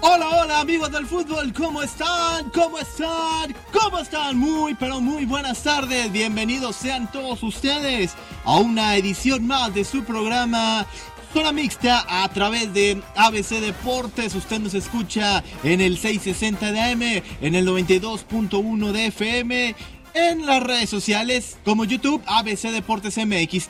Hola, hola amigos del fútbol, ¿cómo están? ¿Cómo están? ¿Cómo están? Muy, pero muy buenas tardes. Bienvenidos sean todos ustedes a una edición más de su programa Zona Mixta a través de ABC Deportes. Usted nos escucha en el 660 de AM, en el 92.1 de FM, en las redes sociales como YouTube, ABC Deportes MX,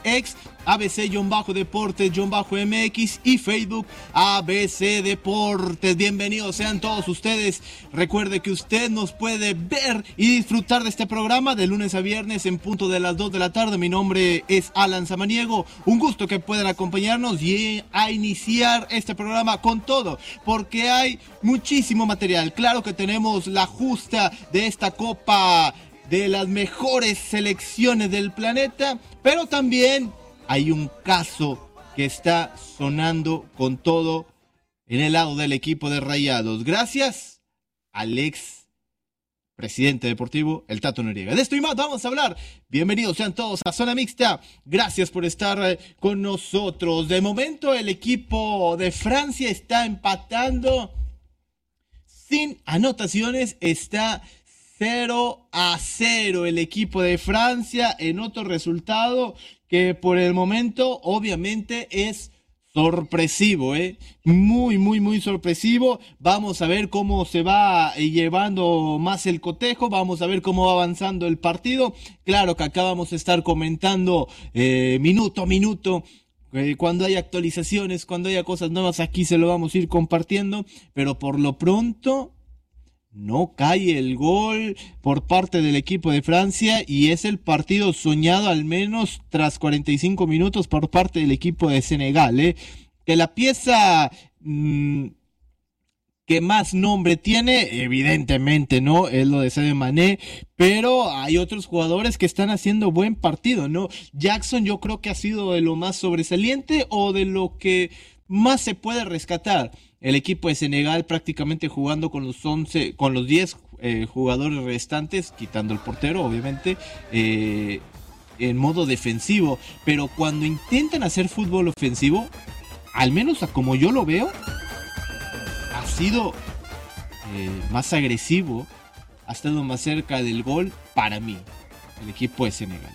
ABC-Deportes-MX y Facebook, ABC Deportes. Bienvenidos sean todos ustedes. Recuerde que usted nos puede ver y disfrutar de este programa de lunes a viernes en punto de las 2 de la tarde. Mi nombre es Alan Samaniego. Un gusto que puedan acompañarnos y a iniciar este programa con todo, porque hay muchísimo material. Claro que tenemos la justa de esta Copa de las mejores selecciones del planeta, pero también hay un caso que está sonando con todo en el lado del equipo de Rayados, gracias al ex presidente deportivo, el Tato Noriega. De esto y más vamos a hablar. Bienvenidos sean todos a Zona Mixta. Gracias por estar con nosotros. De momento el equipo de Francia está empatando sin anotaciones, está 0-0 el equipo de Francia en otro resultado que por el momento obviamente es sorpresivo, muy sorpresivo. Vamos a ver cómo se va llevando más el cotejo, vamos a ver cómo va avanzando el partido. Claro que acá vamos a estar comentando minuto a minuto. Cuando hay actualizaciones, cuando haya cosas nuevas, aquí se lo vamos a ir compartiendo, pero por lo pronto no cae el gol por parte del equipo de Francia y es el partido soñado al menos tras 45 minutos por parte del equipo de Senegal, que la pieza que más nombre tiene, evidentemente, ¿no? Es lo de Sadio Mané, pero hay otros jugadores que están haciendo buen partido, ¿no? Jackson yo creo que ha sido de lo más sobresaliente o de lo que más se puede rescatar. El equipo de Senegal prácticamente jugando con los 10 jugadores restantes, quitando el portero, obviamente, en modo defensivo. Pero cuando intentan hacer fútbol ofensivo, al menos a como yo lo veo, ha sido más agresivo, ha estado más cerca del gol para mí, el equipo de Senegal.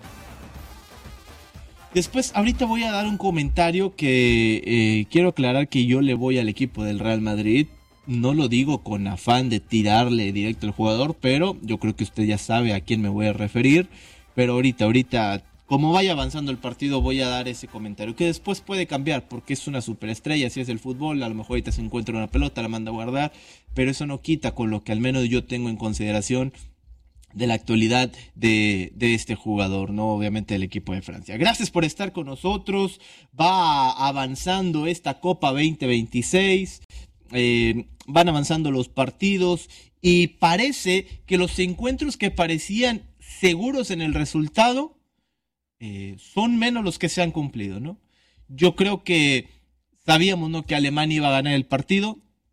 Después, ahorita voy a dar un comentario que quiero aclarar que yo le voy al equipo del Real Madrid. No lo digo con afán de tirarle directo al jugador, pero yo creo que usted ya sabe a quién me voy a referir. Pero ahorita, como vaya avanzando el partido, voy a dar ese comentario que después puede cambiar porque es una superestrella, así es el fútbol. A lo mejor ahorita se encuentra una pelota, la manda a guardar, pero eso no quita con lo que al menos yo tengo en consideración de la actualidad de este jugador, ¿no? Obviamente del equipo de Francia. Gracias por estar con nosotros. Va avanzando esta Copa 2026. Van avanzando los partidos y parece que los encuentros que parecían seguros en el resultado son menos los que se han cumplido, ¿no? Yo creo que sabíamos, ¿no?, que Alemania iba a ganar el partido.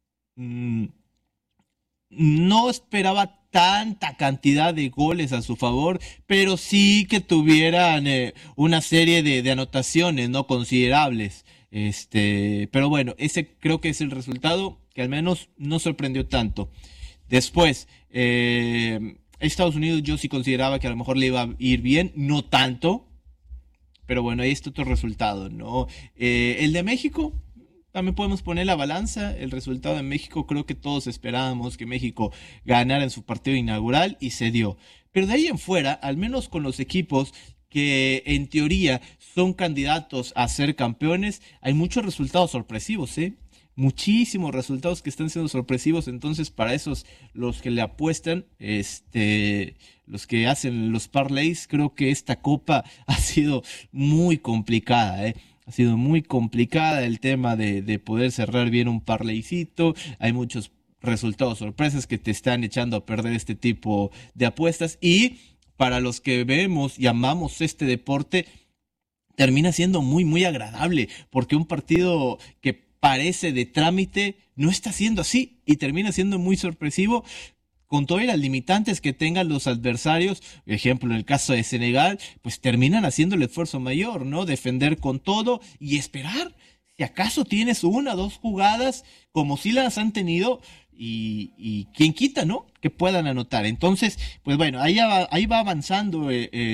No esperaba tanta cantidad de goles a su favor, pero sí que tuvieran una serie de anotaciones no considerables. Pero bueno, ese creo que es el resultado que al menos no sorprendió tanto. Después, Estados Unidos yo sí consideraba que a lo mejor le iba a ir bien, no tanto, pero bueno, ahí está otro resultado, ¿no? El de México, también podemos poner la balanza. El resultado de México, creo que todos esperábamos que México ganara en su partido inaugural y se dio. Pero de ahí en fuera, al menos con los equipos que en teoría son candidatos a ser campeones, hay muchos resultados sorpresivos, muchísimos resultados que están siendo sorpresivos. Entonces, para esos, los que le apuestan, los que hacen los parlays, creo que esta copa ha sido muy complicada, Ha sido muy complicada el tema de poder cerrar bien un parlaycito. Hay muchos resultados sorpresas que te están echando a perder este tipo de apuestas. Y para los que vemos y amamos este deporte, termina siendo muy agradable, porque un partido que parece de trámite no está siendo así y termina siendo muy sorpresivo, con todas las limitantes que tengan los adversarios. Por ejemplo, en el caso de Senegal, pues terminan haciendo el esfuerzo mayor, ¿no? Defender con todo y esperar. si acaso tienes una o dos jugadas, como si las han tenido, y quién quita, ¿no? Que puedan anotar. Entonces, pues bueno, ahí va avanzando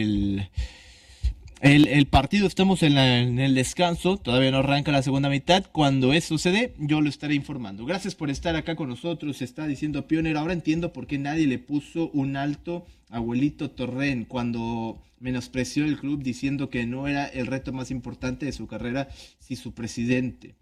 el partido. Estamos en el descanso, todavía no arranca la segunda mitad. Cuando eso sucede, yo lo estaré informando. Gracias por estar acá con nosotros, está diciendo Pioner. Ahora entiendo por qué nadie le puso un alto a Abuelito Torren cuando menospreció el club diciendo que no era el reto más importante de su carrera si su presidente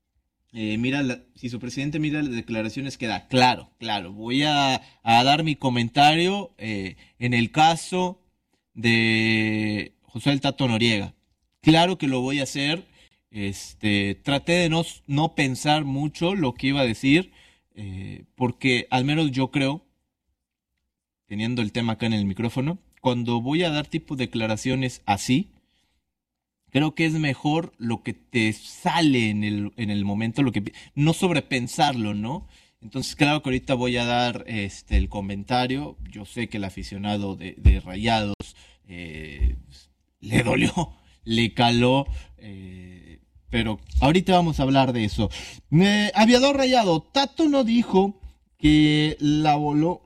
si su presidente mira las declaraciones que da. Claro, claro, voy a dar mi comentario en el caso de José el Tato Noriega. Claro que lo voy a hacer. Traté de no pensar mucho lo que iba a decir, porque al menos yo creo, teniendo el tema acá en el micrófono, cuando voy a dar tipo de declaraciones así, creo que es mejor lo que te sale en el momento, no sobrepensarlo, ¿no? Entonces, claro que ahorita voy a dar el comentario. Yo sé que el aficionado de Rayados le dolió, le caló, pero ahorita vamos a hablar de eso. Aviador Rayado, Tato no dijo que la voló,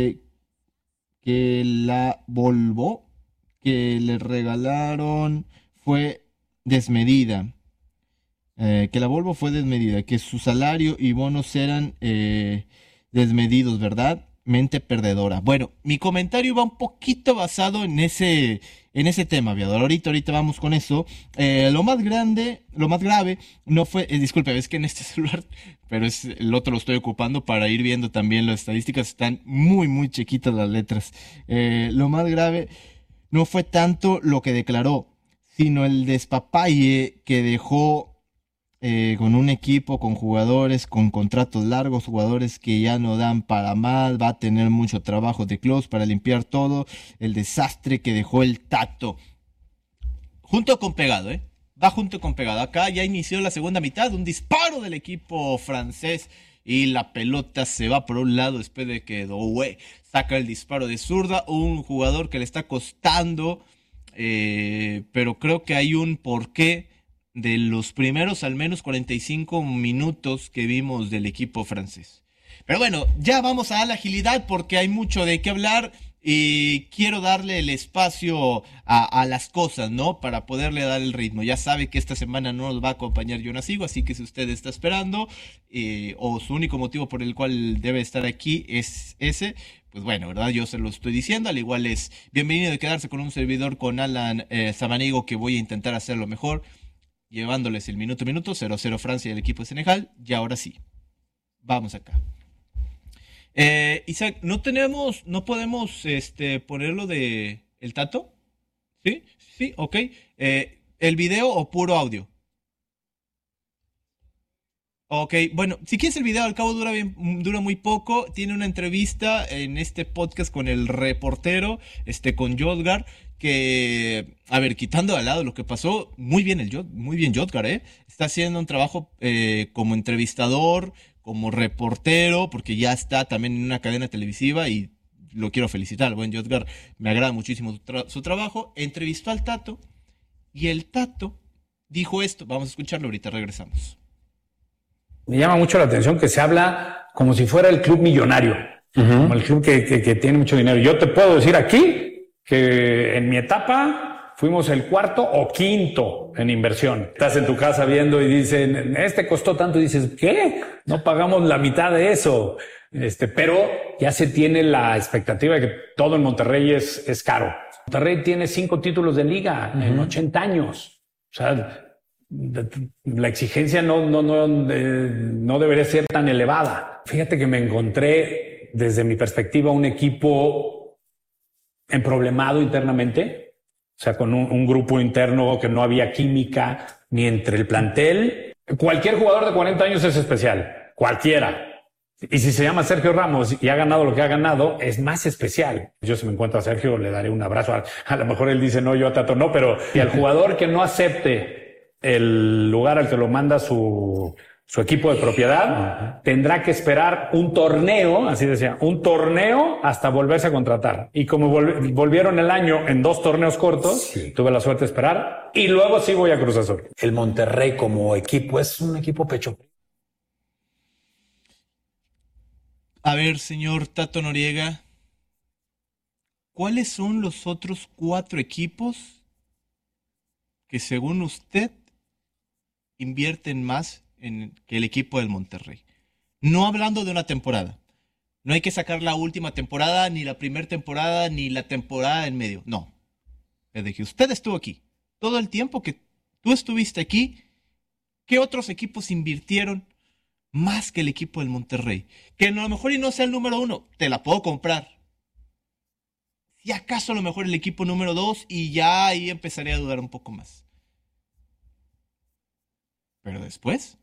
que le regalaron fue desmedida, que la Volvo fue desmedida, que su salario y bonos eran desmedidos, ¿verdad? Mente perdedora. Bueno, mi comentario va un poquito basado en ese tema, Aviador. Ahorita vamos con eso. Lo más grave no fue, disculpe, es que en este celular, pero el otro lo estoy ocupando para ir viendo también las estadísticas, están muy, muy chiquitas las letras. Lo más grave no fue tanto lo que declaró, sino el despapalle que dejó con un equipo, con jugadores, con contratos largos, jugadores que ya no dan para más, va a tener mucho trabajo de close para limpiar todo, el desastre que dejó el Tato. Junto con pegado, va junto con pegado. Acá ya inició la segunda mitad, un disparo del equipo francés y la pelota se va por un lado después de que Doué saca el disparo de zurda, un jugador que le está costando, pero creo que hay un porqué de los primeros al menos 45 minutos que vimos del equipo francés. Pero bueno, ya vamos a la agilidad porque hay mucho de qué hablar y quiero darle el espacio a las cosas, ¿no? Para poderle dar el ritmo. Ya sabe que esta semana no nos va a acompañar Jonas Higo, así que si usted está esperando o su único motivo por el cual debe estar aquí es ese, pues bueno, ¿verdad? Yo se lo estoy diciendo, al igual es bienvenido de quedarse con un servidor, con Alan Samanigo, que voy a intentar hacerlo mejor, llevándoles el minuto a minuto, 0-0 Francia y el equipo de Senegal, y ahora sí, vamos acá. Isaac, no podemos ponerlo de el Tato, ¿sí? Sí, ok. ¿El video o puro audio? Ok, bueno, si quieres el video, al cabo dura muy poco. Tiene una entrevista en este podcast con el reportero, con Jodgar, que, a ver, quitando al lado lo que pasó, muy bien Jodgar, está haciendo un trabajo como entrevistador, como reportero, porque ya está también en una cadena televisiva y lo quiero felicitar, el buen Jodgar, me agrada muchísimo su trabajo. Entrevistó al Tato y el Tato dijo esto, vamos a escucharlo, ahorita regresamos. Me llama mucho la atención que se habla como si fuera el club millonario, como el club que tiene mucho dinero. Yo te puedo decir aquí que en mi etapa fuimos el cuarto o quinto en inversión. Estás en tu casa viendo y dicen, costó tanto, y dices, ¿qué? No pagamos la mitad de eso. Pero ya se tiene la expectativa de que todo en Monterrey es caro. Monterrey tiene 5 títulos de liga en 80 años. O sea, la exigencia no debería ser tan elevada. Fíjate que me encontré, desde mi perspectiva, un equipo emproblemado internamente, o sea, con un grupo interno que no había química ni entre el plantel. Cualquier jugador de 40 años es especial, cualquiera. Y si se llama Sergio Ramos y ha ganado lo que ha ganado, es más especial. Yo, si me encuentro a Sergio, le daré un abrazo. A lo mejor él dice, no, yo a Tato no, pero y al jugador que no acepte el lugar al que lo manda su su equipo de propiedad, tendrá que esperar un torneo, así decía, un torneo hasta volverse a contratar. Y como volvieron el año en 2 torneos cortos, tuve la suerte de esperar y luego sí voy a Cruz Azul. El Monterrey como equipo es un equipo pecho. A ver, señor Tato Noriega, ¿cuáles son los otros 4 equipos que según usted invierten más que el equipo del Monterrey? No hablando de una temporada. No hay que sacar la última temporada, ni la primera temporada, ni la temporada en medio. No. Desde que usted estuvo aquí, todo el tiempo que tú estuviste aquí, ¿qué otros equipos invirtieron más que el equipo del Monterrey? Que a lo mejor y no sea el número 1, te la puedo comprar. Si acaso a lo mejor el equipo número 2 y ya ahí empezaría a dudar un poco más. Pero después.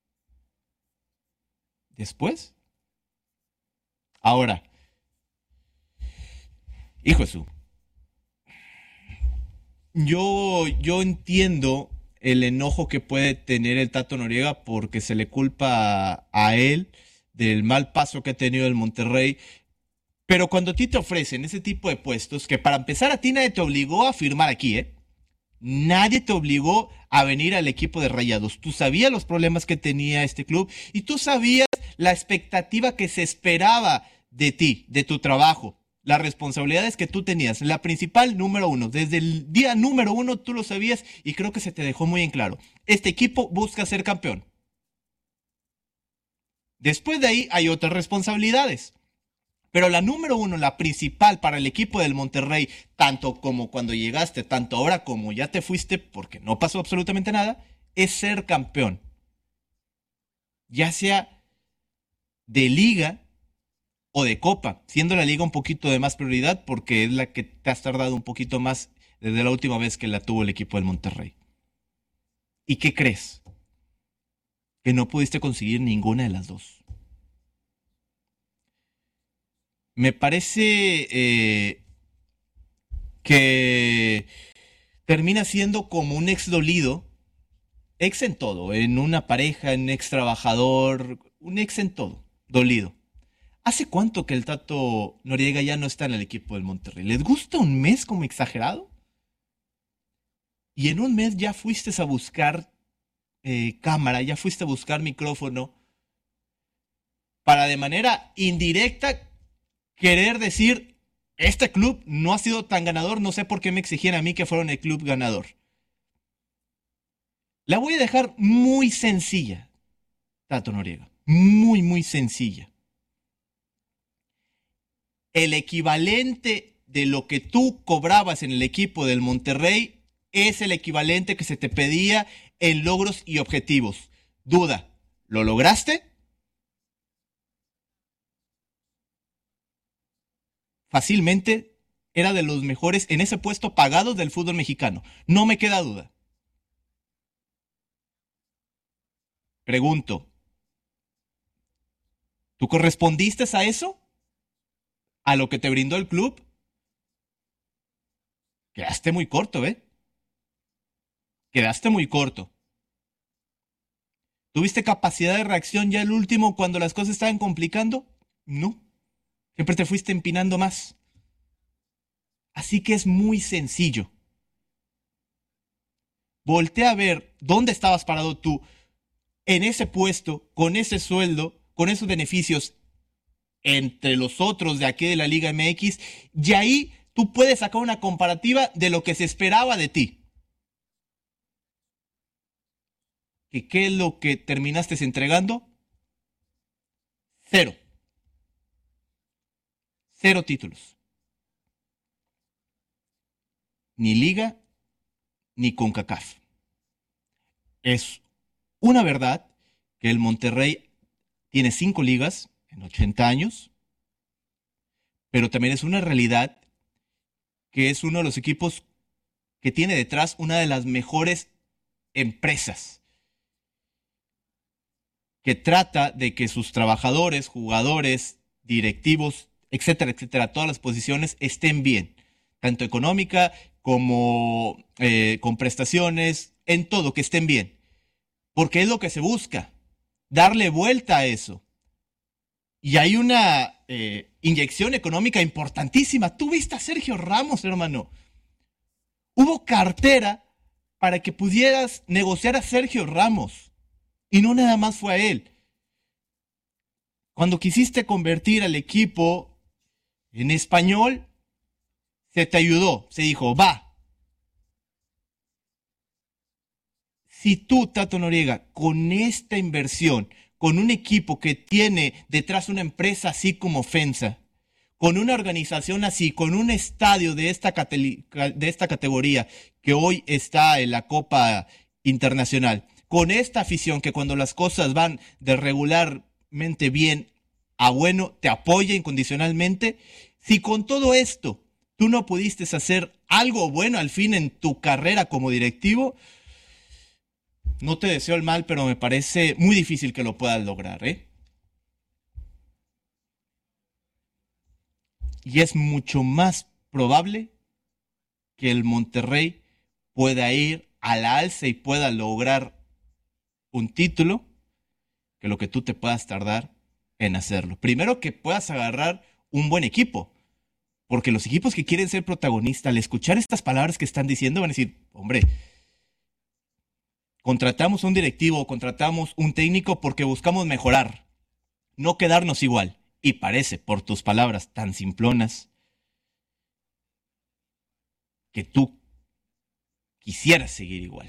Ahora. Hijo de su. Yo entiendo el enojo que puede tener el Tato Noriega porque se le culpa a él del mal paso que ha tenido el Monterrey. Pero cuando a ti te ofrecen ese tipo de puestos, que para empezar a ti nadie te obligó a firmar aquí, ¿eh? Nadie te obligó a venir al equipo de Rayados. Tú sabías los problemas que tenía este club y tú sabías la expectativa que se esperaba de ti, de tu trabajo, las responsabilidades que tú tenías. La principal, número 1. Desde el día número 1 tú lo sabías y creo que se te dejó muy en claro. Este equipo busca ser campeón. Después de ahí hay otras responsabilidades. Pero la número 1, la principal para el equipo del Monterrey, tanto como cuando llegaste, tanto ahora como ya te fuiste, porque no pasó absolutamente nada, es ser campeón. Ya sea de liga o de copa, siendo la liga un poquito de más prioridad porque es la que te has tardado un poquito más desde la última vez que la tuvo el equipo del Monterrey. ¿Y qué crees? Que no pudiste conseguir ninguna de las dos. Me parece que termina siendo como un ex dolido, ex en todo, en una pareja, en ex trabajador, un ex en todo, dolido. ¿Hace cuánto que el Tato Noriega ya no está en el equipo del Monterrey? ¿Les gusta un mes como exagerado? Y en un mes ya fuiste a buscar cámara, ya fuiste a buscar micrófono para de manera indirecta querer decir, este club no ha sido tan ganador, no sé por qué me exigían a mí que fueran el club ganador. La voy a dejar muy sencilla, Tato Noriega, muy, muy sencilla. El equivalente de lo que tú cobrabas en el equipo del Monterrey es el equivalente que se te pedía en logros y objetivos. Duda, ¿lo lograste? Fácilmente era de los mejores en ese puesto pagados del fútbol mexicano. No me queda duda. Pregunto, ¿tú correspondiste a eso? ¿A lo que te brindó el club? Quedaste muy corto, ¿eh? Quedaste muy corto. ¿Tuviste capacidad de reacción ya el último cuando las cosas estaban complicando? No. Siempre te fuiste empinando más. Así que es muy sencillo. Voltea a ver dónde estabas parado tú en ese puesto, con ese sueldo, con esos beneficios entre los otros de aquí de la Liga MX, y ahí tú puedes sacar una comparativa de lo que se esperaba de ti. ¿Y qué es lo que terminaste entregando? 0. 0 títulos. Ni Liga, ni CONCACAF. Es una verdad que el Monterrey tiene 5 ligas en 80 años, pero también es una realidad que es uno de los equipos que tiene detrás una de las mejores empresas, que trata de que sus trabajadores, jugadores, directivos, etcétera, etcétera, todas las posiciones estén bien, tanto económica como con prestaciones, en todo, que estén bien, porque es lo que se busca. darle vuelta a eso. Y hay una inyección económica importantísima. Tú viste a Sergio Ramos, hermano. Hubo cartera para que pudieras negociar a Sergio Ramos. Y no nada más fue a él. Cuando quisiste convertir al equipo en español, se te ayudó. Se dijo, va. Si tú, Tato Noriega, con esta inversión, con un equipo que tiene detrás una empresa así como FEMSA, con una organización así, con un estadio de esta categoría que hoy está en la Copa Internacional, con esta afición que cuando las cosas van de regularmente bien a bueno, te apoya incondicionalmente, si con todo esto tú no pudiste hacer algo bueno al fin en tu carrera como directivo, no te deseo el mal, pero me parece muy difícil que lo puedas lograr, ¿eh? Y es mucho más probable que el Monterrey pueda ir a la alza y pueda lograr un título que lo que tú te puedas tardar en hacerlo. Primero, que puedas agarrar un buen equipo, porque los equipos que quieren ser protagonistas, al escuchar estas palabras que están diciendo, van a decir, hombre, contratamos un directivo, contratamos un técnico porque buscamos mejorar, no quedarnos igual. Y parece, por tus palabras tan simplonas, que tú quisieras seguir igual.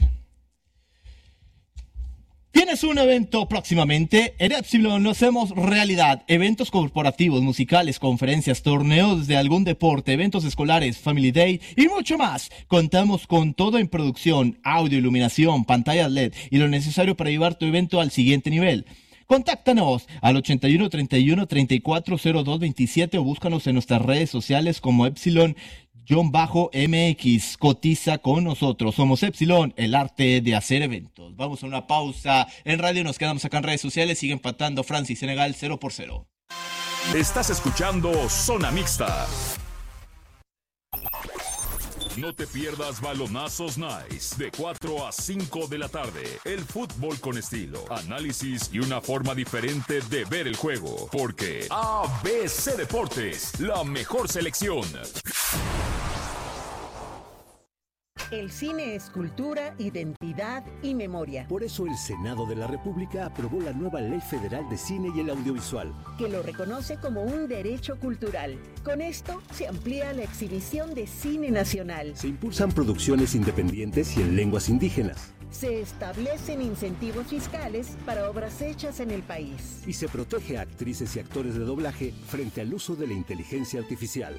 ¿Tienes un evento próximamente? En Epsilon lo hacemos realidad. Eventos corporativos, musicales, conferencias, torneos de algún deporte, eventos escolares, Family Day y mucho más. Contamos con todo en producción, audio, iluminación, pantallas LED y lo necesario para llevar tu evento al siguiente nivel. Contáctanos al 81 31 34 02 27 o búscanos en nuestras redes sociales como Epsilon-MX. Cotiza con nosotros. Somos Epsilon, el arte de hacer eventos. Vamos a una pausa en radio. Nos quedamos acá en redes sociales. Sigue empatando Francia y Senegal 0-0. Estás escuchando Zona Mixta. No te pierdas Balonazos Nice de 4 a 5 de la tarde. El fútbol con estilo, análisis y una forma diferente de ver el juego. Porque ABC Deportes, la mejor selección. El cine es cultura, identidad y memoria. Por eso el Senado de la República aprobó la nueva Ley Federal de Cine y el Audiovisual, que lo reconoce como un derecho cultural. Con esto se amplía la exhibición de cine nacional. Se impulsan producciones independientes y en lenguas indígenas. Se establecen incentivos fiscales para obras hechas en el país. Y se protege a actrices y actores de doblaje frente al uso de la inteligencia artificial.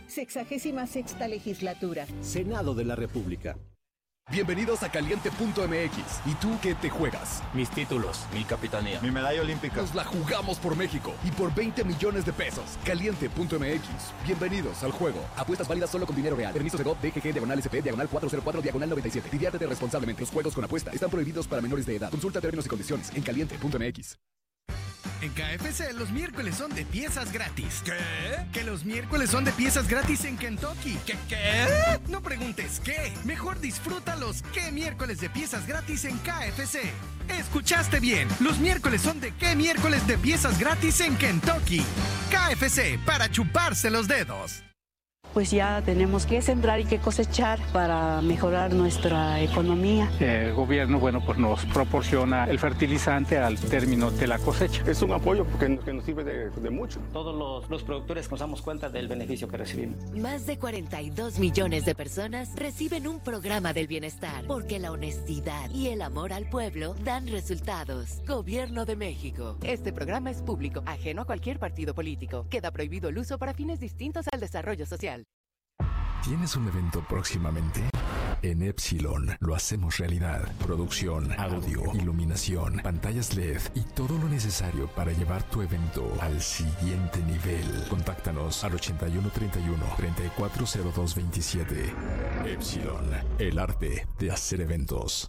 66ª legislatura. Senado de la República. Bienvenidos a Caliente.mx. ¿Y tú qué te juegas? Mis títulos, mi capitanía, mi medalla olímpica. Nos la jugamos por México y por 20 millones de pesos. Caliente.mx. Bienvenidos al juego. Apuestas válidas solo con dinero real. Permiso de GOV, DGG, /SP, /404, /97. Diviértete responsablemente. Los juegos con apuesta están prohibidos para menores de edad. Consulta términos y condiciones en Caliente.mx. En KFC los miércoles son de piezas gratis. ¿Qué? Que los miércoles son de piezas gratis en Kentucky. ¿Qué? No preguntes qué. Mejor disfruta los ¿qué miércoles de piezas gratis en KFC? Escuchaste bien. Los miércoles son de ¿qué miércoles de piezas gratis en Kentucky? KFC, para chuparse los dedos. Pues ya tenemos que sembrar y que cosechar para mejorar nuestra economía. El gobierno, pues nos proporciona el fertilizante al término de la cosecha. Es un apoyo porque que nos sirve de mucho. Todos los productores nos damos cuenta del beneficio que recibimos. Más de 42 millones de personas reciben un programa del bienestar porque la honestidad y el amor al pueblo dan resultados. Gobierno de México. Este programa es público, ajeno a cualquier partido político. Queda prohibido el uso para fines distintos al desarrollo social. ¿Tienes un evento próximamente? En Epsilon lo hacemos realidad. Producción, audio, iluminación, pantallas LED y todo lo necesario para llevar tu evento al siguiente nivel. Contáctanos al 81 31 3402 27. Epsilon, el arte de hacer eventos.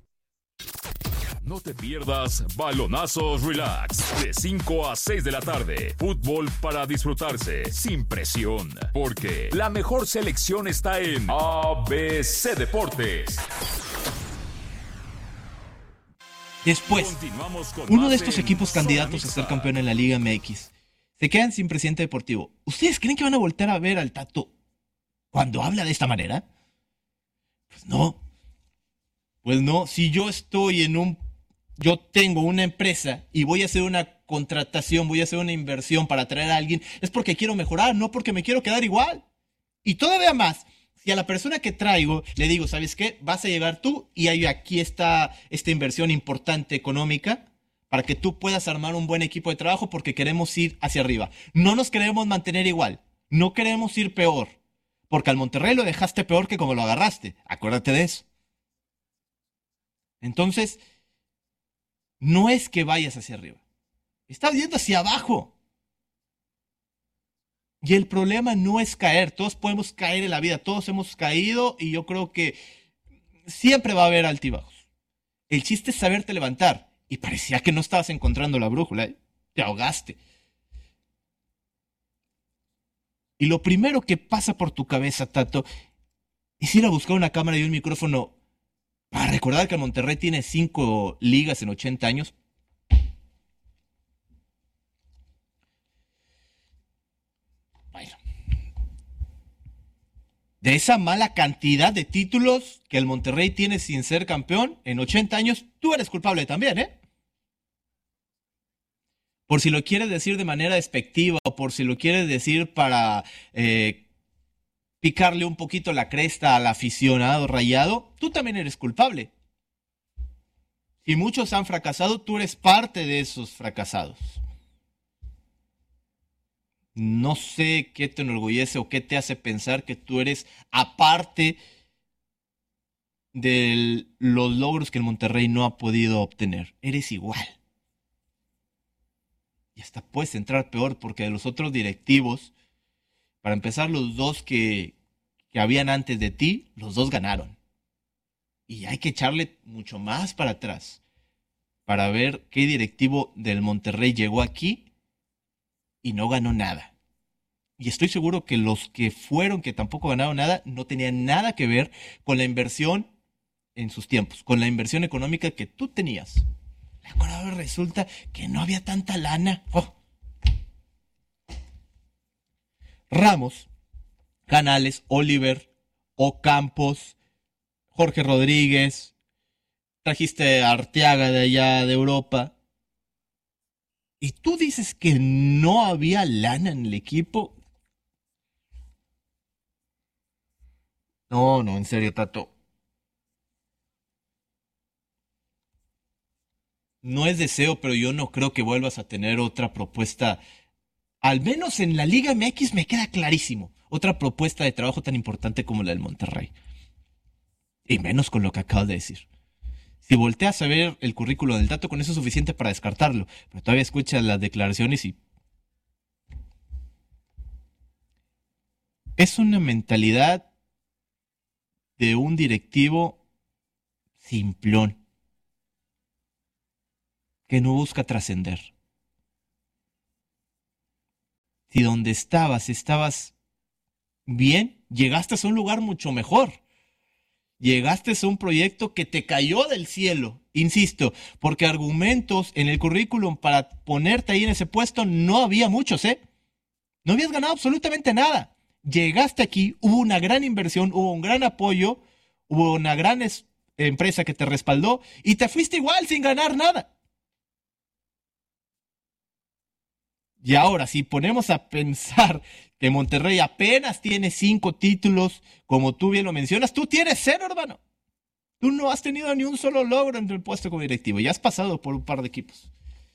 No te pierdas Balonazos Relax de 5 a 6 de la tarde. Fútbol para disfrutarse sin presión. Porque la mejor selección está en ABC Deportes. Después, Continuamos con uno más de estos en equipos Zona candidatos a ser Mixta. campeón en la Liga MX se quedan sin presidente deportivo. ¿Ustedes creen que van a voltear a ver al Tato cuando habla de esta manera? Pues no. Pues no, si yo tengo una empresa y voy a hacer una contratación, voy a hacer una inversión para traer a alguien, es porque quiero mejorar, no porque me quiero quedar igual. Y todavía más, si a la persona que traigo le digo, ¿sabes qué? Vas a llegar tú y aquí está esta inversión importante económica para que tú puedas armar un buen equipo de trabajo porque queremos ir hacia arriba. No nos queremos mantener igual, no queremos ir peor, porque al Monterrey lo dejaste peor que como lo agarraste. Acuérdate de eso. Entonces, no es que vayas hacia arriba, estás yendo hacia abajo. Y el problema no es caer, todos podemos caer en la vida, todos hemos caído y yo creo que siempre va a haber altibajos. El chiste es saberte levantar. Y parecía que no estabas encontrando la brújula, ¿eh? Te ahogaste. Y lo primero que pasa por tu cabeza, Tato, es ir a buscar una cámara y un micrófono para recordar que el Monterrey tiene 5 ligas en 80 años. Bueno. De esa mala cantidad de títulos que el Monterrey tiene sin ser campeón en 80 años, tú eres culpable también, ¿eh? Por si lo quieres decir de manera despectiva o por si lo quieres decir para picarle un poquito la cresta al aficionado rayado, tú también eres culpable. Si muchos han fracasado, tú eres parte de esos fracasados. No sé qué te enorgullece o qué te hace pensar que tú eres aparte de los logros que el Monterrey no ha podido obtener. Eres igual. Y hasta puedes entrar peor porque de los otros directivos, para empezar, los dos que habían antes de ti, los dos ganaron. Y hay que echarle mucho más para atrás para ver qué directivo del Monterrey llegó aquí y no ganó nada. Y estoy seguro que los que fueron, que tampoco ganaron nada, no tenían nada que ver con la inversión en sus tiempos, con la inversión económica que tú tenías. Ahora resulta que no había tanta lana. Oh. Ramos, Canales, Oliver, Ocampos, Jorge Rodríguez, trajiste a Arteaga de allá de Europa. ¿Y tú dices que no había lana en el equipo? No, en serio, Tato. No es deseo, pero yo no creo que vuelvas a tener otra propuesta. Al menos en la Liga MX me queda clarísimo. Otra propuesta de trabajo tan importante como la del Monterrey. Y menos con lo que acabas de decir. Si volteas a ver el currículo del Tato, con eso es suficiente para descartarlo. Pero todavía escuchas las declaraciones y... es una mentalidad de un directivo simplón, que no busca trascender. Si donde estabas bien, llegaste a un lugar mucho mejor. Llegaste a un proyecto que te cayó del cielo, insisto, porque argumentos en el currículum para ponerte ahí en ese puesto no había muchos, ¿eh? No habías ganado absolutamente nada. Llegaste aquí, hubo una gran inversión, hubo un gran apoyo, hubo una gran empresa que te respaldó y te fuiste igual sin ganar nada. Y ahora, si ponemos a pensar que Monterrey apenas tiene 5 títulos, como tú bien lo mencionas, tú tienes 0, hermano. Tú no has tenido ni un solo logro en el puesto como directivo. Ya has pasado por un par de equipos.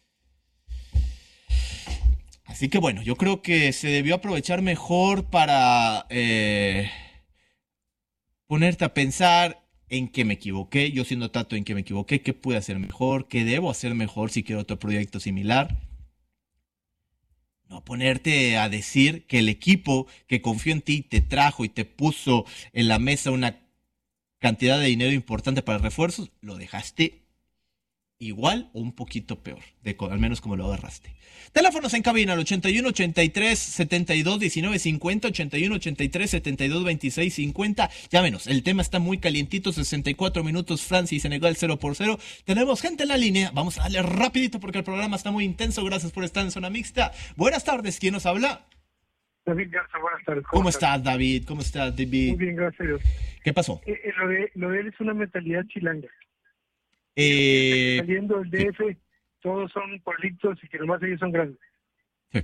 Así que bueno, yo creo que se debió aprovechar mejor para ponerte a pensar en qué me equivoqué. Yo siendo Tato, en qué me equivoqué, qué pude hacer mejor, qué debo hacer mejor si quiero otro proyecto similar. No ponerte a decir que el equipo que confió en ti, te trajo y te puso en la mesa una cantidad de dinero importante para refuerzos, lo dejaste igual o un poquito peor, al menos como lo agarraste. Teléfonos en cabina al 81 83 72 19 50, 81 83 72 26 50. Llámenos, el tema está muy calientito, 64 minutos Francia y Senegal 0-0. Tenemos gente en la línea, vamos a darle rapidito porque el programa está muy intenso. Gracias por estar en Zona Mixta. Buenas tardes, ¿quién nos habla? David Garza, buenas tardes. ¿Cómo estás, David? ¿Cómo estás, David? Muy bien, gracias a Dios. ¿Qué pasó? Lo de él es una mentalidad chilanga. Saliendo del DF, todos son pueblitos y que nomás ellos son grandes. Sí.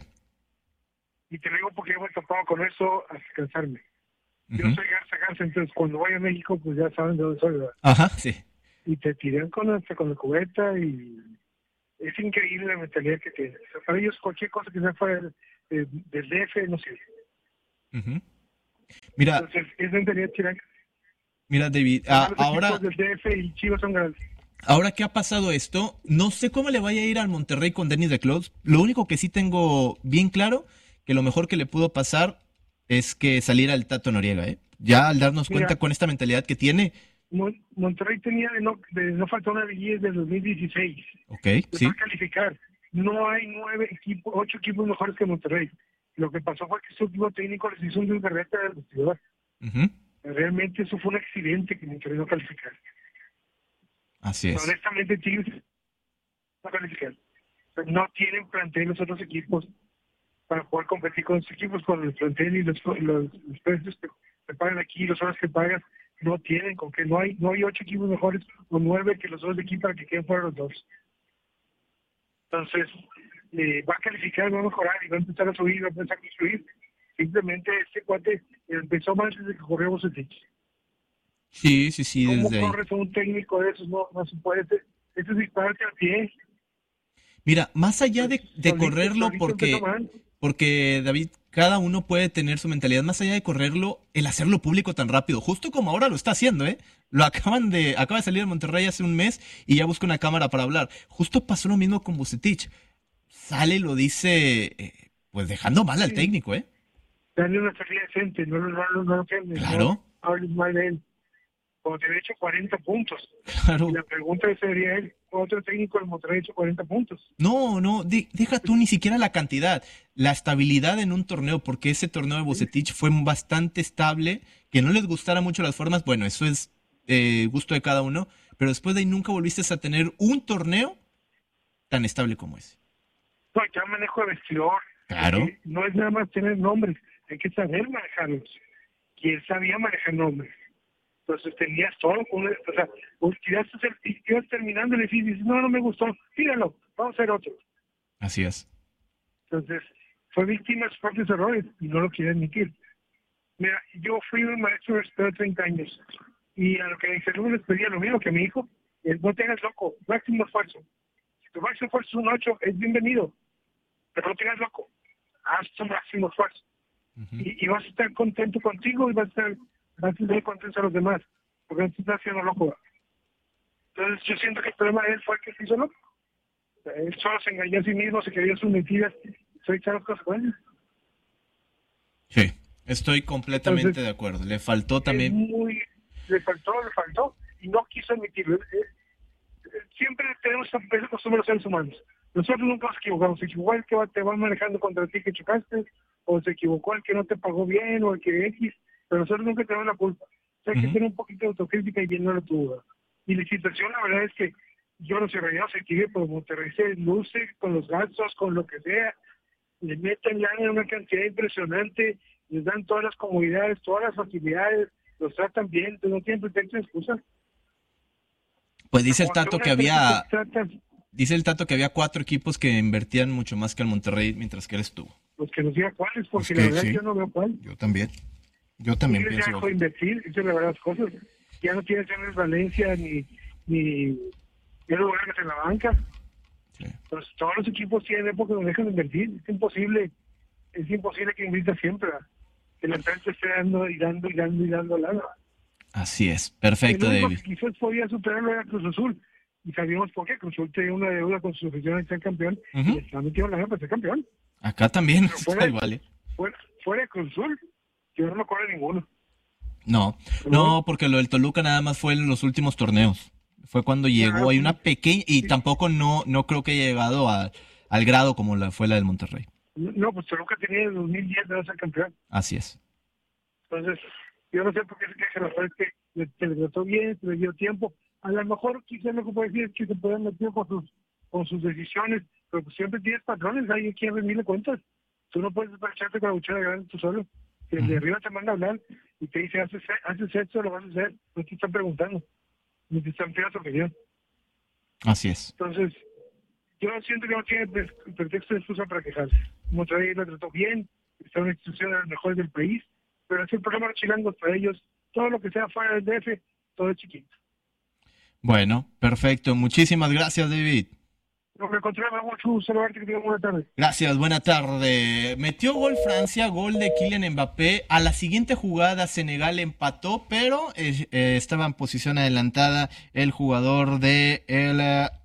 Y te lo digo porque hemos topado con eso hasta cansarme. Yo soy Garza, entonces cuando voy a México, pues ya saben de dónde soy, ¿verdad? Ajá, sí. Y te tiran con la cubeta y es increíble la mentalidad que tienen. O sea, para ellos cualquier cosa que sea fuera del DF no sirve. Mira, entonces es mentalidad chilanga. Mira, David, ahora... Los del DF y Chivas son grandes. Ahora que ha pasado esto, no sé cómo le vaya a ir al Monterrey con Denis de Clos. Lo único que sí tengo bien claro, que lo mejor que le pudo pasar es que saliera el Tato Noriega, ¿eh? Ya al darnos cuenta con esta mentalidad que tiene. Monterrey tenía de no faltar una liguilla desde 2016. Ok, sí. Para calificar. No hay 8 equipos mejores que Monterrey. Lo que pasó fue que su equipo técnico les hizo un desgarrete del vestidor. Realmente eso fue un accidente que Monterrey no calificara. Así es. Honestamente, Tigres no califican. No tienen plantel los otros equipos para poder competir con los equipos, con el plantel y los precios que te pagan aquí, las horas que pagas, no tienen con que no hay 8 equipos mejores o 9 que los otros equipos para que queden fuera los dos. Entonces, va a calificar, va a mejorar y va a empezar a subir, va a empezar a construir. Simplemente este cuate empezó más desde que corrió Bucetich. Sí, ¿Cómo desde corres a un técnico de esos? No se puede. Eso es dispararte al pie. Mira, más allá de correrlo, porque David, cada uno puede tener su mentalidad, más allá de correrlo, el hacerlo público tan rápido, justo como ahora lo está haciendo, ¿eh? Acaba de salir de Monterrey hace un mes y ya busca una cámara para hablar. Justo pasó lo mismo con Bucetich. Sale y lo dice, pues dejando mal al técnico, ¿eh? Dale una salida decente, no claro. Hables mal de él. Como te había hecho 40 puntos. Claro. Y la pregunta sería él, otro técnico del Monterrey ha hecho 40 puntos. No, deja tú ni siquiera la cantidad, la estabilidad en un torneo, porque ese torneo de Bucetich fue bastante estable, que no les gustara mucho las formas, bueno, eso es gusto de cada uno, pero después de ahí nunca volviste a tener un torneo tan estable como ese. No, ya manejo de vestidor. Claro. No es nada más tener nombres, hay que saber manejarlos. Y él sabía manejar nombres. Entonces tenías todo, ibas terminando y le dices, no me gustó, tíralo, vamos a hacer otro. Así es. Entonces, fue víctima de sus propios errores y no lo quiere admitir. Mira, yo fui un maestro universitario de 30 años y a lo que mis alumnos les pedía lo mismo que a mi hijo, es no te hagas loco, máximo esfuerzo. Si tu máximo esfuerzo es un 8, es bienvenido, pero no te hagas loco, haz tu máximo esfuerzo. Y vas a estar contento contigo y vas a estar contentos a los demás, porque no te estás haciendo loco. Entonces yo siento que el problema de él fue que se hizo loco. Él solo se engañó a sí mismo, se creyó sus mentiras, se echaron consecuencias. Sí, estoy completamente de acuerdo. Le faltó también... Le faltó, y no quiso admitirlo. Siempre tenemos esa costumbre los seres humanos. Nosotros nunca nos equivocamos. Se equivocó el que te va manejando contra ti que chocaste, o se equivocó el que no te pagó bien, o el que X, pero nosotros nunca tenemos la culpa. O sea, hay que tener un poquito de autocrítica y llenarlo tu. Y la situación, la verdad es que yo no sé, Rayados se quiere, pero Monterrey se luce con los gastos, con lo que sea, le meten lana en una cantidad impresionante, les dan todas las comodidades, todas las facilidades, los tratan bien, entonces no tienen pretexto de excusa. Pues dice el Tato que había... Dice el Tato que había 4 equipos que invertían mucho más que el Monterrey mientras que él estuvo. Pues que nos diga cuáles, porque la verdad yo no veo cuál. Yo también pienso. Ya dejó de invertir, eso es la verdad las cosas. Ya no tiene James Valencia ni Edu Vargas en la banca. Sí. Entonces todos los equipos tienen época donde dejan de invertir. Es imposible que invierta siempre. Que la empresa esté dando y dando lana. Así es, perfecto, David. Quizás podía superarlo era Cruz Azul. Y sabíamos por qué. Cruz Azul tenía una deuda con su afición de ser campeón. Y está metido la para ser campeón. Acá también está igual, ¿eh? Fuera de Cruz Azul, yo no me acuerdo de ninguno. No, porque lo del Toluca nada más fue en los últimos torneos. Fue cuando llegó, hay una pequeña, y tampoco no creo que haya llegado al grado como fue la del Monterrey. No, pues Toluca tenía en 2010 de ser campeón. Así es. Entonces, yo no sé por qué se queja, la verdad es que le trató bien, se le dio tiempo. A lo mejor, quizás lo que puede decir es que se pueden meter con sus decisiones, pero pues siempre tienes patrones, hay quien rendirle cuentas. Tú no puedes echarte con la cuchara grande tú solo. Si el de arriba te manda a hablar y te dice, haces esto, lo vas a hacer, no te están preguntando, ni te están pidiendo tu opinión. Así es. Entonces, yo siento que no tiene pretexto de excusa para quejarse. Monterrey lo trató bien, está en una institución de las mejores del país, pero es el problema de los chilangos para ellos. Todo lo que sea fuera del DF, todo es chiquito. Bueno, perfecto. Muchísimas gracias, David. No, me encontré mucho saludarte, que tengas buena tarde. Gracias, buena tarde. Metió gol Francia, gol de Kylian Mbappé. A la siguiente jugada Senegal empató, pero estaba en posición adelantada el jugador de el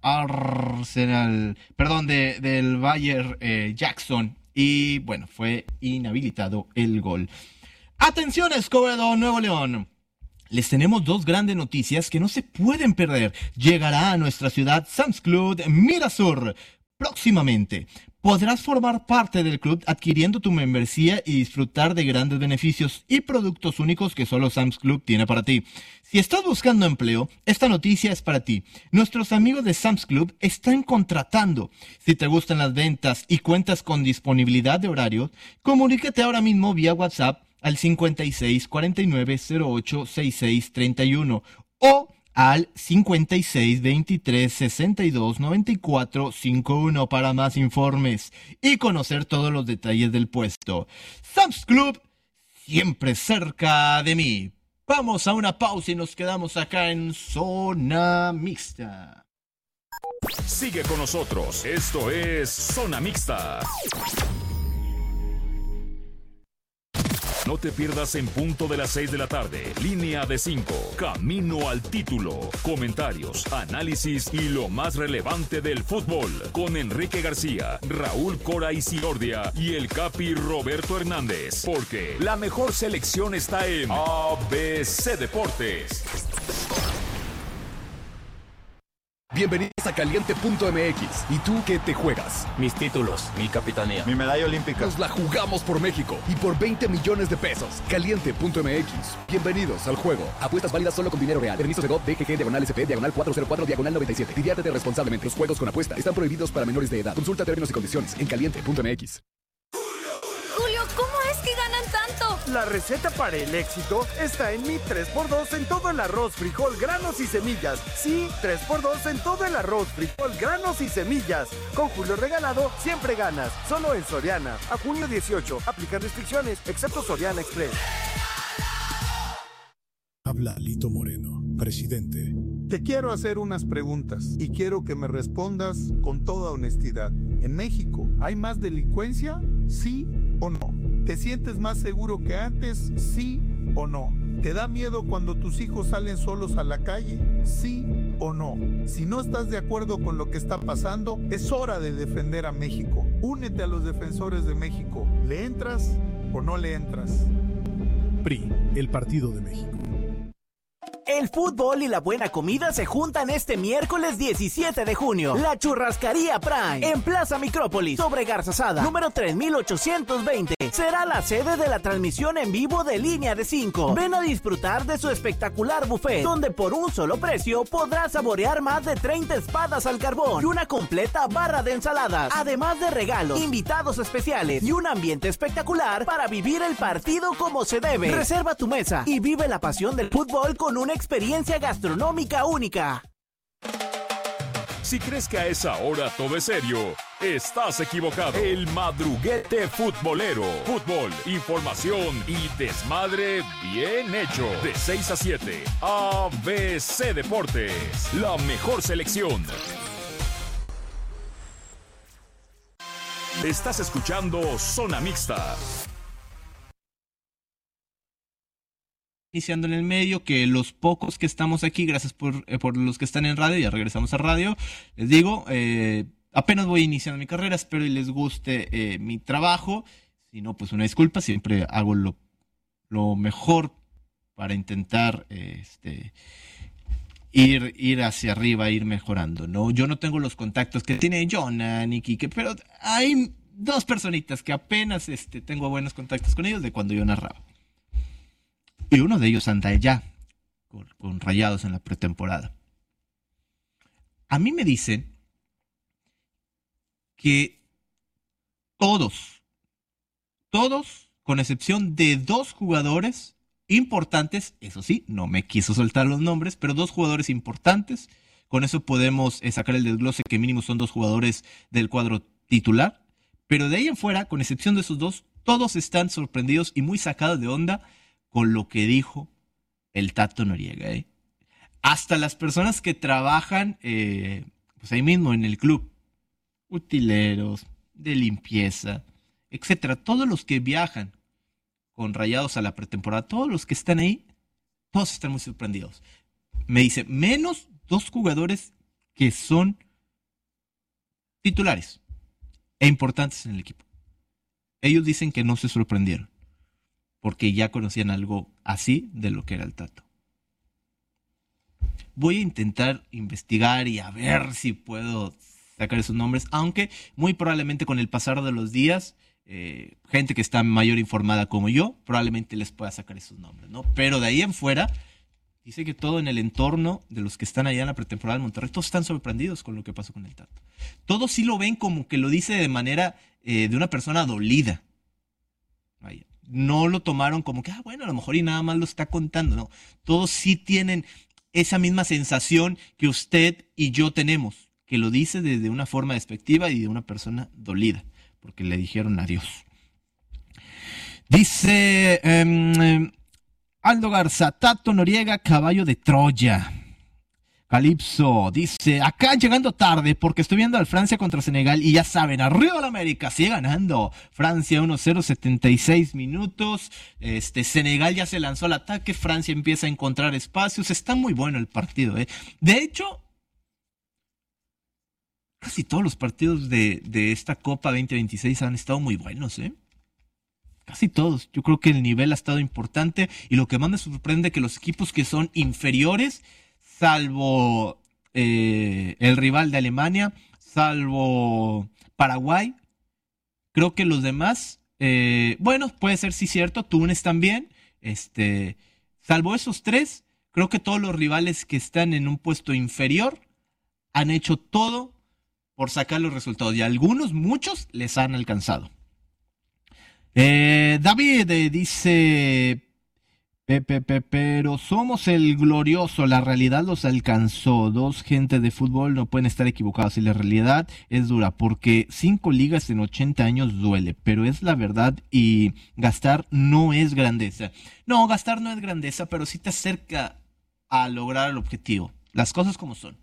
Arsenal, perdón, del Bayer Jackson. Y bueno, fue inhabilitado el gol. Atención, Escobedo, Nuevo León. Les tenemos dos grandes noticias que no se pueden perder. Llegará a nuestra ciudad Sam's Club Mirasur próximamente. Podrás formar parte del club adquiriendo tu membresía y disfrutar de grandes beneficios y productos únicos que solo Sam's Club tiene para ti. Si estás buscando empleo, esta noticia es para ti. Nuestros amigos de Sam's Club están contratando. Si te gustan las ventas y cuentas con disponibilidad de horarios, comunícate ahora mismo vía WhatsApp al 56 49 08 66 31 o al 56 23 62 94 51 para más informes y conocer todos los detalles del puesto. Sam's Club, siempre cerca de mí. Vamos a una pausa y nos quedamos acá en Zona Mixta. Sigue con nosotros, esto es Zona Mixta. No te pierdas en punto de las 6 de la tarde. Línea de 5. Camino al título. Comentarios, análisis y lo más relevante del fútbol. Con Enrique García, Raúl Cora Isiordia y el Capi Roberto Hernández. Porque la mejor selección está en ABC Deportes. Bienvenidos a Caliente.mx. ¿Y tú qué te juegas? Mis títulos, mi capitanía, mi medalla olímpica. Nos la jugamos por México y por 20 millones de pesos. Caliente.mx. Bienvenidos al juego. Apuestas válidas solo con dinero real. Permiso de GOV, DGG, /SP, /404, /97. Diviértete responsablemente. Los juegos con apuesta están prohibidos para menores de edad. Consulta términos y condiciones en Caliente.mx. Julio, ¿cómo es que ganan tanto? La receta para el éxito está en mi 3x2 en todo el arroz, frijol, granos y semillas. Sí, 3x2 en todo el arroz, frijol, granos y semillas. Con Julio Regalado siempre ganas. Solo en Soriana. A junio 18. Aplican restricciones, excepto Soriana Express. Habla Lito Moreno, presidente. Te quiero hacer unas preguntas y quiero que me respondas con toda honestidad. ¿En México hay más delincuencia? ¿Sí o no? ¿Te sientes más seguro que antes? ¿Sí o no? ¿Te da miedo cuando tus hijos salen solos a la calle? ¿Sí o no? Si no estás de acuerdo con lo que está pasando, es hora de defender a México. Únete a los defensores de México. ¿Le entras o no le entras? PRI, el Partido de México. El fútbol y la buena comida se juntan este miércoles 17 de junio. La Churrascaría Prime, en Plaza Micrópolis, sobre Garzazada, número 3820. Será la sede de la transmisión en vivo de Línea de 5. Ven a disfrutar de su espectacular buffet, donde por un solo precio podrás saborear más de 30 espadas al carbón y una completa barra de ensaladas, además de regalos, invitados especiales y un ambiente espectacular para vivir el partido como se debe. Reserva tu mesa y vive la pasión del fútbol con una experiencia gastronómica única. Si crees que a esa hora todo es serio, estás equivocado. El Madruguete Futbolero. Fútbol, información y desmadre bien hecho. De 6 a 7, ABC Deportes. La mejor selección. Estás escuchando Zona Mixta. Iniciando en el medio, que los pocos que estamos aquí, gracias por los que están en radio, ya regresamos a radio, les digo, apenas voy iniciando mi carrera, espero y les guste mi trabajo, si no, pues una disculpa, siempre hago lo mejor para intentar ir hacia arriba, ir mejorando, ¿no? Yo no tengo los contactos que tiene Jonan y Quique, pero hay dos personitas que apenas tengo buenos contactos con ellos de cuando yo narraba. Y uno de ellos anda ya con Rayados en la pretemporada. A mí me dicen que todos, con excepción de 2 jugadores importantes, eso sí, no me quiso soltar los nombres, pero 2 jugadores importantes, con eso podemos sacar el desglose que mínimo son 2 jugadores del cuadro titular, pero de ahí en fuera, con excepción de esos 2, todos están sorprendidos y muy sacados de onda con lo que dijo el Tato Noriega. Hasta las personas que trabajan pues ahí mismo en el club, utileros, de limpieza, etcétera, todos los que viajan con Rayados a la pretemporada, todos los que están ahí, todos están muy sorprendidos. Me dice, menos 2 jugadores que son titulares e importantes en el equipo. Ellos dicen que no se sorprendieron, porque ya conocían algo así de lo que era el Tato. Voy a intentar investigar y a ver si puedo sacar esos nombres, aunque muy probablemente con el pasar de los días, gente que está mayor informada como yo, probablemente les pueda sacar esos nombres, ¿no? Pero de ahí en fuera, dice que todo en el entorno de los que están allá en la pretemporada de Monterrey, todos están sorprendidos con lo que pasó con el Tato. Todos sí lo ven como que lo dice de manera de una persona dolida. Vaya. No lo tomaron como que, bueno, a lo mejor y nada más lo está contando, no. Todos sí tienen esa misma sensación que usted y yo tenemos, que lo dice desde una forma despectiva y de una persona dolida, porque le dijeron adiós. Dice Aldo Garza, Tato Noriega, caballo de Troya. Calipso dice, acá llegando tarde porque estoy viendo al Francia contra Senegal y ya saben, arriba la América, sigue ganando. Francia 1-0, 76 minutos. Senegal ya se lanzó al ataque, Francia empieza a encontrar espacios. Está muy bueno el partido, ¿eh? De hecho, casi todos los partidos de esta Copa 2026 han estado muy buenos, ¿eh? Casi todos. Yo creo que el nivel ha estado importante y lo que más me sorprende es que los equipos que son inferiores, salvo el rival de Alemania, salvo Paraguay, creo que los demás, bueno, puede ser sí cierto, Túnez también, salvo esos 3, creo que todos los rivales que están en un puesto inferior han hecho todo por sacar los resultados y algunos, muchos, les han alcanzado. David dice, pero somos el glorioso, la realidad los alcanzó. 2 gentes de fútbol no pueden estar equivocados y la realidad es dura porque 5 ligas en 80 años duele, pero es la verdad y gastar no es grandeza. No, gastar no es grandeza, pero sí te acerca a lograr el objetivo. Las cosas como son.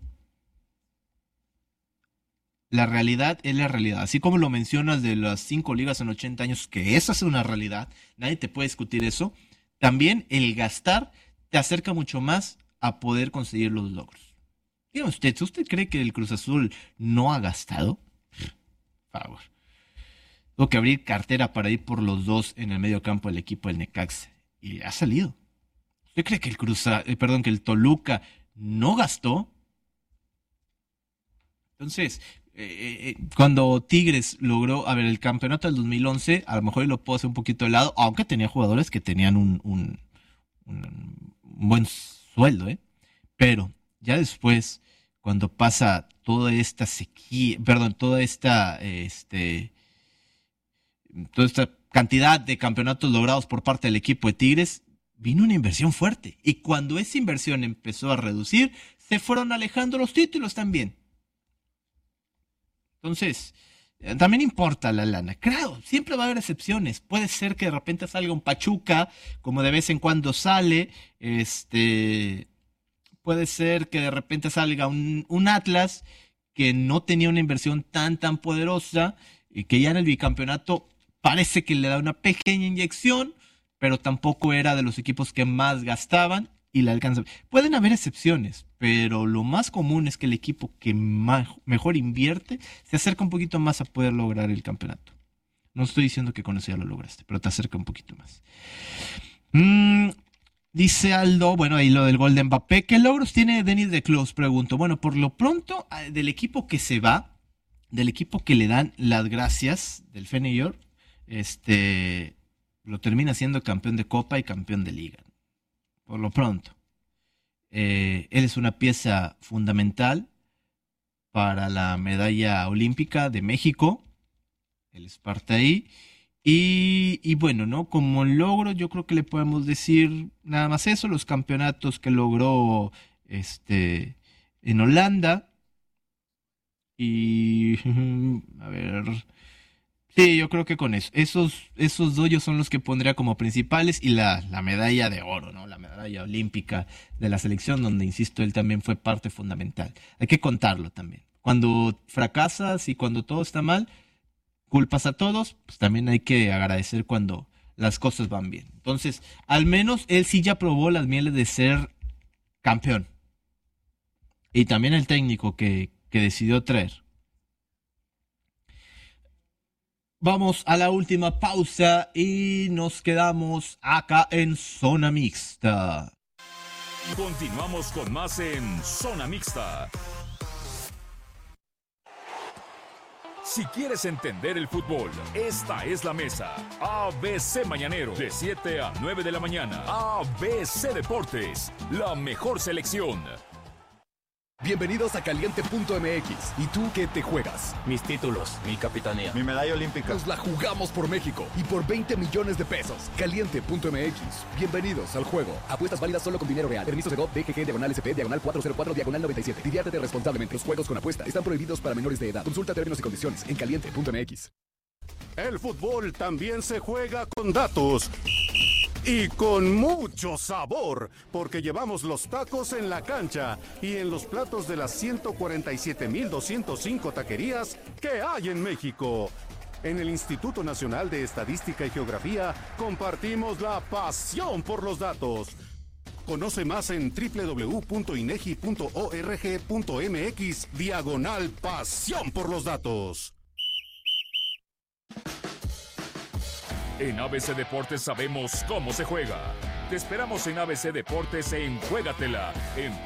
La realidad es la realidad. Así como lo mencionas de las 5 ligas en 80 años, que esa es una realidad, nadie te puede discutir eso. También el gastar te acerca mucho más a poder conseguir los logros. Dígame usted, si usted cree que el Cruz Azul no ha gastado, por favor. Tengo que abrir cartera para ir por los 2 en el medio campo del equipo del Necaxa. Y ha salido. ¿Usted cree que que el Toluca no gastó? Entonces, cuando Tigres logró, el campeonato del 2011, a lo mejor lo puedo hacer un poquito de lado, aunque tenía jugadores que tenían un buen sueldo, pero ya después, cuando pasa toda esta sequía, toda esta cantidad de campeonatos logrados por parte del equipo de Tigres, vino una inversión fuerte, y cuando esa inversión empezó a reducir, se fueron alejando los títulos también. Entonces, también importa la lana. Claro, siempre va a haber excepciones. Puede ser que de repente salga un Pachuca, como de vez en cuando sale. Puede ser que de repente salga un Atlas que no tenía una inversión tan poderosa y que ya en el bicampeonato parece que le da una pequeña inyección, pero tampoco era de los equipos que más gastaban y le alcanza. Pueden haber excepciones, pero lo más común es que el equipo que mejor invierte se acerca un poquito más a poder lograr el campeonato. No estoy diciendo que con eso ya lo lograste, pero te acerca un poquito más. Dice Aldo, bueno, ahí lo del gol de Mbappé. ¿Qué logros tiene Denis de Clos? Pregunto. Bueno, por lo pronto, del equipo que se va, del equipo que le dan las gracias, del Feyenoord, lo termina siendo campeón de Copa y campeón de Liga. Por lo pronto. Él es una pieza fundamental para la medalla olímpica de México. Él es parte ahí. Y bueno, ¿no? Como logro, yo creo que le podemos decir nada más eso, los campeonatos que logró en Holanda. Y a ver. Sí, yo creo que con eso. Esos dos son los que pondría como principales. Y la medalla de oro, ¿no? La medalla olímpica de la selección, donde, insisto, él también fue parte fundamental. Hay que contarlo también. Cuando fracasas y cuando todo está mal, culpas a todos, pues también hay que agradecer cuando las cosas van bien. Entonces, al menos él sí ya probó las mieles de ser campeón. Y también el técnico que decidió traer. Vamos a la última pausa y nos quedamos acá en Zona Mixta. Continuamos con más en Zona Mixta. Si quieres entender el fútbol, esta es la mesa. ABC Mañanero, de 7 a 9 de la mañana. ABC Deportes, la mejor selección. Bienvenidos a Caliente.mx. ¿Y tú qué te juegas? Mis títulos, mi capitanía. Mi medalla olímpica. Nos la jugamos por México y por 20 millones de pesos. Caliente.mx. Bienvenidos al juego. Apuestas válidas solo con dinero real. Permiso de GOV, DGG, /SP, /404, /97. Diviértete responsablemente. Los juegos con apuesta están prohibidos para menores de edad. Consulta términos y condiciones en Caliente.mx. El fútbol también se juega con datos. Y con mucho sabor, porque llevamos los tacos en la cancha y en los platos de las 147,205 taquerías que hay en México. En el Instituto Nacional de Estadística y Geografía compartimos la pasión por los datos. Conoce más en www.inegi.org.mx/pasión por los datos. En ABC Deportes sabemos cómo se juega. Te esperamos en ABC Deportes en Juégatela, en